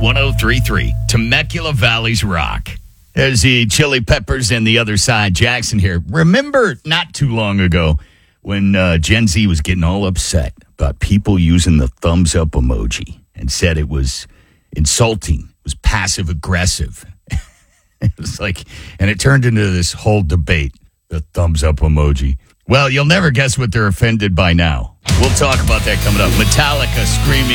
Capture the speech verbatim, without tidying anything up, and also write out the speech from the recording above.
one oh three point three, Temecula Valley's Rock. There's the Chili Peppers and the other side. Jackson here. Remember not too long ago when uh, Gen Z was getting all upset about people using the thumbs up emoji and said it was insulting, it was passive aggressive. It was like, and it turned into this whole debate, the thumbs up emoji. Well, you'll never guess what they're offended by now. We'll talk about that coming up. Metallica screaming.